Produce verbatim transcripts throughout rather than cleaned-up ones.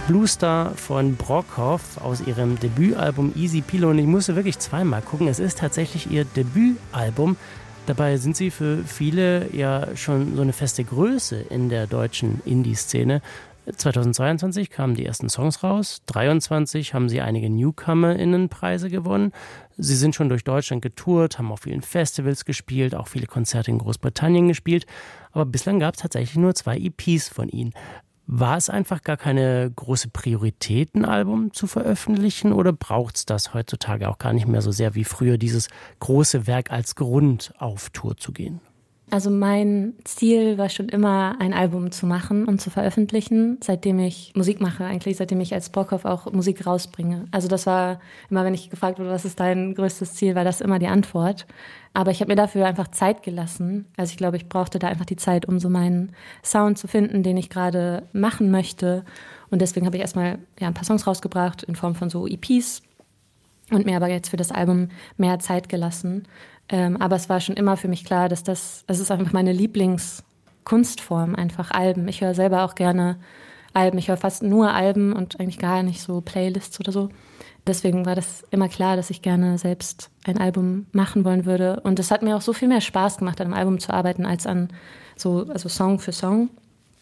Bluestar von Brockhoff aus ihrem Debütalbum Easy Pilo. Und ich musste wirklich zweimal gucken. Es ist tatsächlich ihr Debütalbum. Dabei sind sie für viele ja schon so eine feste Größe in der deutschen Indie-Szene. zweitausendzweiundzwanzig kamen die ersten Songs raus. dreiundzwanzig haben sie einige NewcomerInnen-Preise gewonnen. Sie sind schon durch Deutschland getourt, haben auf vielen Festivals gespielt, auch viele Konzerte in Großbritannien gespielt. Aber bislang gab es tatsächlich nur zwei E Ps von ihnen. War es einfach gar keine große Priorität, ein Album zu veröffentlichen, oder braucht es das heutzutage auch gar nicht mehr so sehr wie früher, dieses große Werk als Grund auf Tour zu gehen? Also mein Ziel war schon immer, ein Album zu machen und zu veröffentlichen, seitdem ich Musik mache, eigentlich seitdem ich als Brockhoff auch Musik rausbringe. Also das war immer, wenn ich gefragt wurde, was ist dein größtes Ziel, war das immer die Antwort. Aber ich habe mir dafür einfach Zeit gelassen. Also ich glaube, ich brauchte da einfach die Zeit, um so meinen Sound zu finden, den ich gerade machen möchte. Und deswegen habe ich erstmal ja, ein paar Songs rausgebracht in Form von so E Ps und mir aber jetzt für das Album mehr Zeit gelassen. Ähm, aber es war schon immer für mich klar, dass das, das ist einfach meine Lieblingskunstform, einfach Alben. Ich höre selber auch gerne Alben. Ich höre fast nur Alben und eigentlich gar nicht so Playlists oder so. Deswegen war das immer klar, dass ich gerne selbst ein Album machen wollen würde. Und es hat mir auch so viel mehr Spaß gemacht, an einem Album zu arbeiten, als an so, also Song für Song.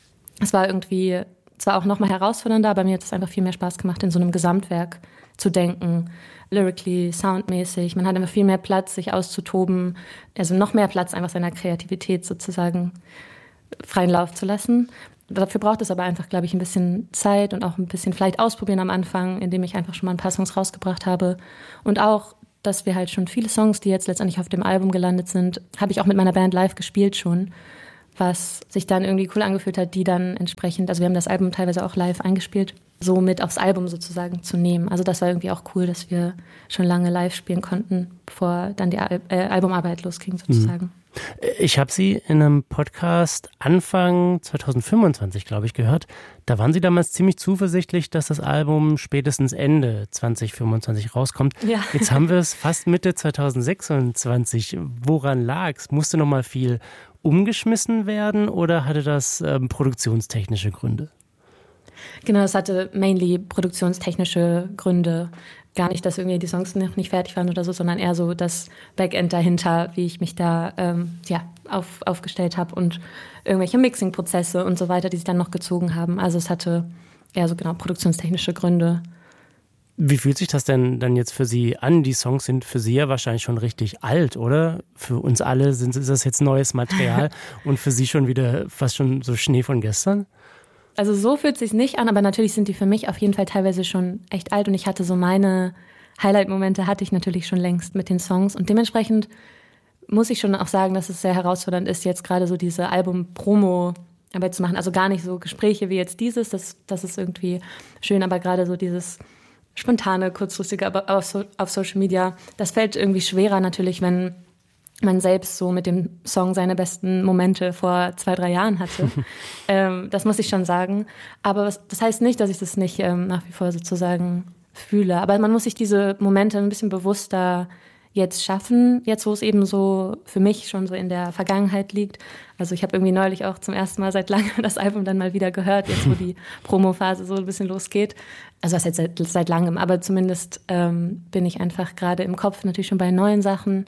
Es war irgendwie zwar auch nochmal herausfordernder, aber mir hat es einfach viel mehr Spaß gemacht, in so einem Gesamtwerk zu denken. Lyrically, soundmäßig. Man hat immer viel mehr Platz, sich auszutoben. Also noch mehr Platz, einfach seiner Kreativität sozusagen freien Lauf zu lassen. Dafür braucht es aber einfach, glaube ich, ein bisschen Zeit und auch ein bisschen vielleicht ausprobieren am Anfang, indem ich einfach schon mal ein paar Songs rausgebracht habe. Und auch, dass wir halt schon viele Songs, die jetzt letztendlich auf dem Album gelandet sind, habe ich auch mit meiner Band live gespielt schon, was sich dann irgendwie cool angefühlt hat, die dann entsprechend, also wir haben das Album teilweise auch live eingespielt, so mit aufs Album sozusagen zu nehmen. Also das war irgendwie auch cool, dass wir schon lange live spielen konnten, bevor dann die Al- äh, Albumarbeit losging sozusagen. Ich habe Sie in einem Podcast Anfang zweitausendfünfundzwanzig, glaube ich, gehört. Da waren Sie damals ziemlich zuversichtlich, dass das Album spätestens Ende zweitausendfünfundzwanzig rauskommt. Ja. Jetzt haben wir es fast Mitte zweitausendsechsundzwanzig. Woran lag's? Musste noch mal viel umgeschmissen werden oder hatte das ähm, produktionstechnische Gründe? Genau, das hatte mainly produktionstechnische Gründe. Gar nicht, dass irgendwie die Songs noch nicht fertig waren oder so, sondern eher so das Backend dahinter, wie ich mich da ähm, ja, auf, aufgestellt habe und irgendwelche Mixing-Prozesse und so weiter, die sich dann noch gezogen haben. Also es hatte eher so genau produktionstechnische Gründe. Wie fühlt sich das denn dann jetzt für Sie an? Die Songs sind für Sie ja wahrscheinlich schon richtig alt, oder? Für uns alle sind, ist das jetzt neues Material und für Sie schon wieder fast schon so Schnee von gestern? Also so fühlt es sich nicht an, aber natürlich sind die für mich auf jeden Fall teilweise schon echt alt und ich hatte so meine Highlight-Momente hatte ich natürlich schon längst mit den Songs und dementsprechend muss ich schon auch sagen, dass es sehr herausfordernd ist, jetzt gerade so diese Album-Promo-Arbeit zu machen. Also gar nicht so Gespräche wie jetzt dieses, das, das ist irgendwie schön, aber gerade so dieses spontane, kurzfristige auf, so, auf Social Media, das fällt irgendwie schwerer natürlich, wenn man selbst so mit dem Song seine besten Momente vor zwei, drei Jahren hatte. ähm, das muss ich schon sagen. Aber was, das heißt nicht, dass ich das nicht ähm, nach wie vor sozusagen fühle. Aber man muss sich diese Momente ein bisschen bewusster jetzt schaffen, jetzt wo es eben so für mich schon so in der Vergangenheit liegt. Also ich habe irgendwie neulich auch zum ersten Mal seit langem das Album dann mal wieder gehört, jetzt wo die Promophase so ein bisschen losgeht. Also das ist jetzt seit, seit langem, aber zumindest ähm, bin ich einfach gerade im Kopf natürlich schon bei neuen Sachen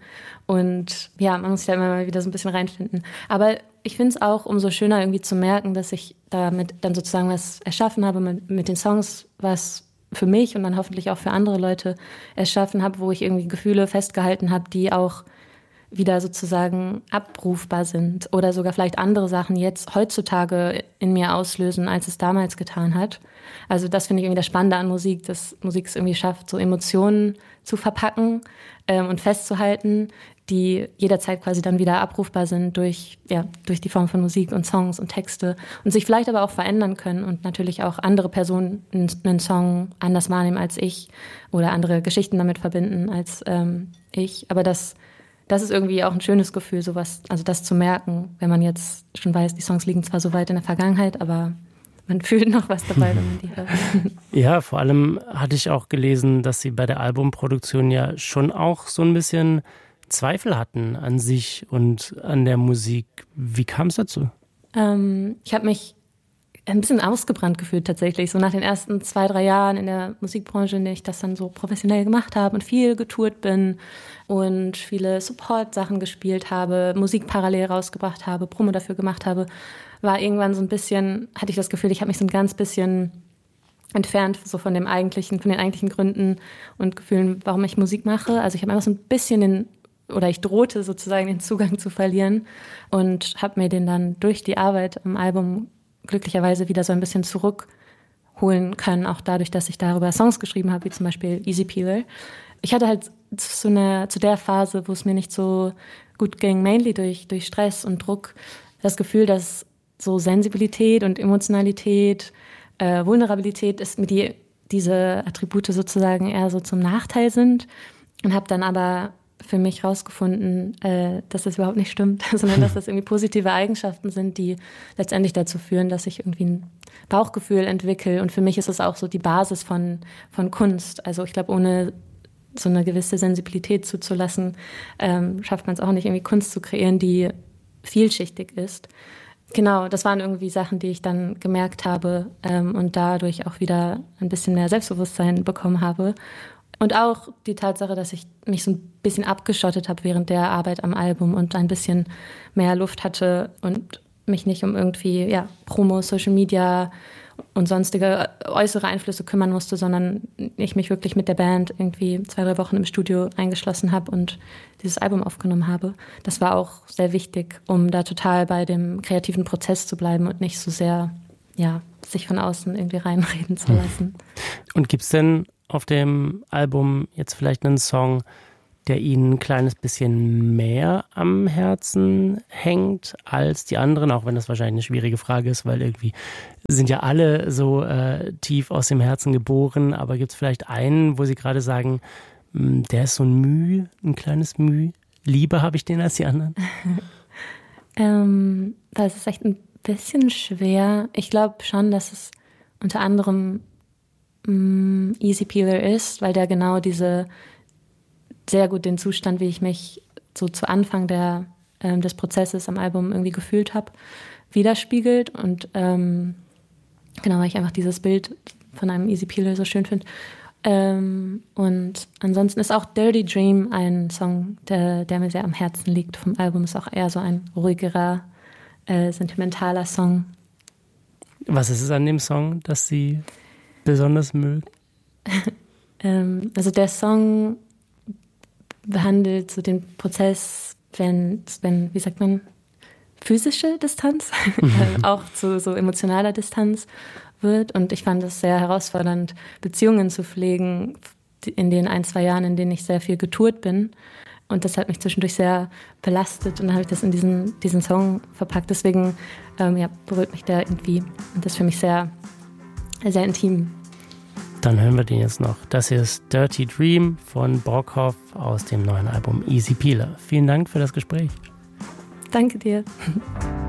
und ja, man muss sich da immer mal wieder so ein bisschen reinfinden. Aber ich finde es auch umso schöner irgendwie zu merken, dass ich damit dann sozusagen was erschaffen habe, mit, mit den Songs, was für mich und dann hoffentlich auch für andere Leute erschaffen habe, wo ich irgendwie Gefühle festgehalten habe, die auch wieder sozusagen abrufbar sind oder sogar vielleicht andere Sachen jetzt heutzutage in mir auslösen, als es damals getan hat. Also das finde ich irgendwie das Spannende an Musik, dass Musik es irgendwie schafft, so Emotionen zu verpacken ähm, und festzuhalten, die jederzeit quasi dann wieder abrufbar sind durch, ja, durch die Form von Musik und Songs und Texte und sich vielleicht aber auch verändern können und natürlich auch andere Personen einen Song anders wahrnehmen als ich oder andere Geschichten damit verbinden als ähm, ich. Aber das, das ist irgendwie auch ein schönes Gefühl, sowas, also das zu merken, wenn man jetzt schon weiß, die Songs liegen zwar so weit in der Vergangenheit, aber man fühlt noch was dabei, wenn man die hört. Ja, vor allem hatte ich auch gelesen, dass Sie bei der Albumproduktion ja schon auch so ein bisschen Zweifel hatten an sich und an der Musik. Wie kam es dazu? Ähm, ich habe mich ein bisschen ausgebrannt gefühlt tatsächlich. So nach den ersten zwei, drei Jahren in der Musikbranche, in der ich das dann so professionell gemacht habe und viel getourt bin und viele Support-Sachen gespielt habe, Musik parallel rausgebracht habe, Promo dafür gemacht habe, war irgendwann so ein bisschen, hatte ich das Gefühl, ich habe mich so ein ganz bisschen entfernt so von dem eigentlichen, von den eigentlichen Gründen und Gefühlen, warum ich Musik mache. Also ich habe einfach so ein bisschen den, oder ich drohte sozusagen den Zugang zu verlieren und habe mir den dann durch die Arbeit am Album glücklicherweise wieder so ein bisschen zurückholen können, auch dadurch, dass ich darüber Songs geschrieben habe, wie zum Beispiel Easy Peeler. Ich hatte halt zu, einer, zu der Phase, wo es mir nicht so gut ging, mainly durch, durch Stress und Druck, das Gefühl, dass so Sensibilität und Emotionalität, äh, Vulnerabilität, ist mir die, diese Attribute sozusagen eher so zum Nachteil sind und habe dann aber für mich rausgefunden, äh, dass das überhaupt nicht stimmt, sondern dass das irgendwie positive Eigenschaften sind, die letztendlich dazu führen, dass ich irgendwie ein Bauchgefühl entwickle. Und für mich ist es auch so die Basis von, von Kunst. Also ich glaube, ohne so eine gewisse Sensibilität zuzulassen, ähm, schafft man es auch nicht, irgendwie Kunst zu kreieren, die vielschichtig ist. Genau, das waren irgendwie Sachen, die ich dann gemerkt habe ähm, und dadurch auch wieder ein bisschen mehr Selbstbewusstsein bekommen habe. Und auch die Tatsache, dass ich mich so ein bisschen abgeschottet habe während der Arbeit am Album und ein bisschen mehr Luft hatte und mich nicht um irgendwie ja, Promo, Social Media und sonstige äußere Einflüsse kümmern musste, sondern ich mich wirklich mit der Band irgendwie zwei, drei Wochen im Studio eingeschlossen habe und dieses Album aufgenommen habe. Das war auch sehr wichtig, um da total bei dem kreativen Prozess zu bleiben und nicht so sehr ja, sich von außen irgendwie reinreden zu lassen. Und gibt's denn auf dem Album jetzt vielleicht einen Song, der Ihnen ein kleines bisschen mehr am Herzen hängt als die anderen, auch wenn das wahrscheinlich eine schwierige Frage ist, weil irgendwie sind ja alle so äh, tief aus dem Herzen geboren, aber gibt es vielleicht einen, wo Sie gerade sagen, der ist so ein Mühe, ein kleines Mühe, lieber habe ich den als die anderen? ähm, das ist echt ein bisschen schwer. Ich glaube schon, dass es unter anderem Easy Peeler ist, weil der genau diese sehr gut den Zustand, wie ich mich so zu Anfang der, ähm, des Prozesses am Album irgendwie gefühlt habe, widerspiegelt. Und ähm, genau, weil ich einfach dieses Bild von einem Easy Peeler so schön finde. Ähm, und ansonsten ist auch Dirty Dream ein Song, der, der mir sehr am Herzen liegt vom Album. Ist auch eher so ein ruhigerer, äh, sentimentaler Song. Was ist es an dem Song, das Sie besonders mögen? ähm, also der Song behandelt so den Prozess, wenn, wenn wie sagt man, physische Distanz äh, auch zu so emotionaler Distanz wird. Und ich fand es sehr herausfordernd, Beziehungen zu pflegen in den ein, zwei Jahren, in denen ich sehr viel getourt bin. Und das hat mich zwischendurch sehr belastet. Und dann habe ich das in diesen, diesen Song verpackt. Deswegen ähm, ja, berührt mich der irgendwie. Und das ist für mich sehr sehr intim. Dann hören wir den jetzt noch. Das hier ist Dirty Dream von Brockhoff aus dem neuen Album Easy Peeler. Vielen Dank für das Gespräch. Danke dir.